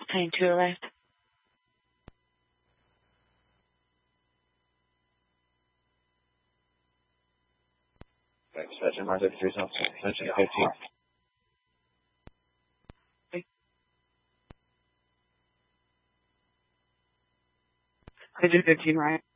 Plane 2 arrived. Thanks, Sergeant Marzo 3 Sergeant 15. Sergeant 15, right?